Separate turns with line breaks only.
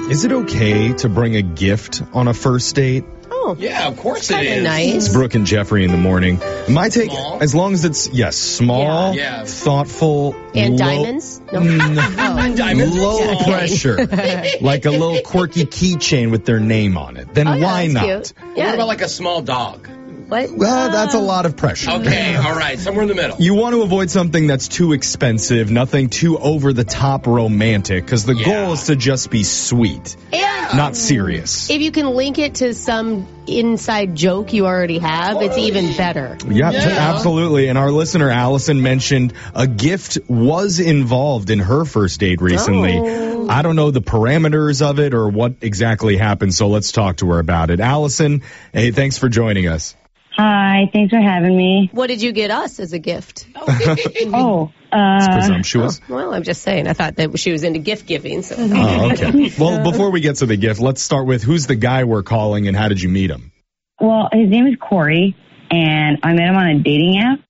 Is it okay to bring a gift on a first date?
Oh,
Yeah, of course it
kinda
is.
nice.
It's Brooke and Jeffrey in the morning. My take,
Small?
as long as it's, small,
Yeah.
thoughtful.
And
low-
diamonds? No.
Mm,
Diamonds.
Low
Yeah.
pressure. Like a little quirky keychain with their name on it. Then
Oh, yeah,
why
that's
not?
cute.
What
Yeah.
about like a small dog?
What?
Well, that's a lot of pressure.
Okay, all right, somewhere in the middle.
You want to avoid something that's too expensive, nothing too over-the-top romantic, because the
Yeah.
goal is to just be sweet,
And
not serious.
if you can link it to some inside joke you already have, it's even better.
Yeah,
Yeah.
absolutely. And our listener, Allison, mentioned a gift was involved in her first date recently.
Oh.
I don't know the parameters of it or what exactly happened, so let's talk to her about it. Allison, hey, thanks for joining us.
Hi, thanks for having me.
What did you get us as a gift?
Oh,
It's presumptuous.
Well, I'm just saying. I thought that she was into gift giving. So.
Oh, okay. Well, before we get to the gift, let's start with who's the guy we're calling and how did you meet him?
well, his name is Corey, and I met him on a dating app.